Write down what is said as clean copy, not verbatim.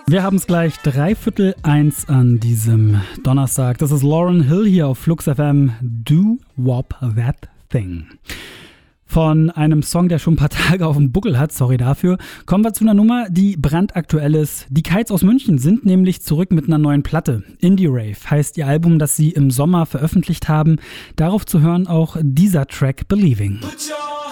Wir haben es gleich 1:15 an diesem Donnerstag. Das ist Lauryn Hill hier auf Flux FM. Do Wop That Thing. Von einem Song, der schon ein paar Tage auf dem Buckel hat, sorry dafür, kommen wir zu einer Nummer, die brandaktuell ist. Die Kites aus München sind nämlich zurück mit einer neuen Platte. Indie Rave heißt ihr Album, das sie im Sommer veröffentlicht haben. Darauf zu hören auch dieser Track Believing.